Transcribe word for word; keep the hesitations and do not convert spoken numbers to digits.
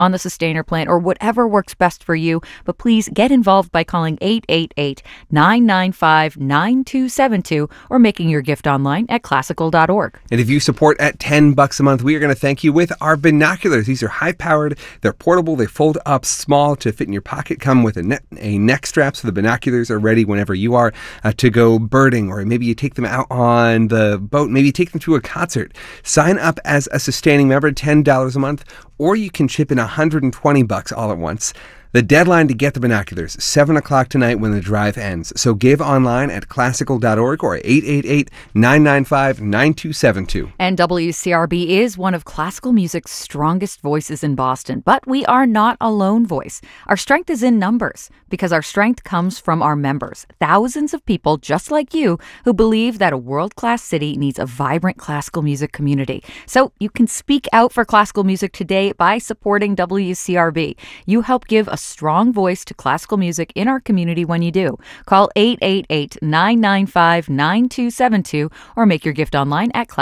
on the Sustainer plan or whatever works best for you. But please get involved by calling eight eight eight, nine nine five, nine two seven two or making your gift online at classical dot org. And if you support at ten bucks a month, we are going to thank you with our binoculars. These are high-powered, they're portable, they fold up small to fit in your pocket, come with a, ne- a neck strap so the binoculars are ready whenever you are uh, to go birding, or maybe you take them out on the boat, maybe you take them to a concert. Sign up as a Sustaining member, ten dollars a month, or you can chip in one hundred twenty bucks all at once. The deadline to get the binoculars, seven o'clock tonight when the drive ends. So give online at classical dot org or eight eight eight, nine nine five, nine two seven two. And W C R B is one of classical music's strongest voices in Boston, but we are not a lone voice. Our strength is in numbers, because our strength comes from our members, thousands of people just like you who believe that a world-class city needs a vibrant classical music community. So you can speak out for classical music today by supporting W C R B. You help give a strong voice to classical music in our community when you do. Call eight eight eight, nine nine five, nine two seven two or make your gift online at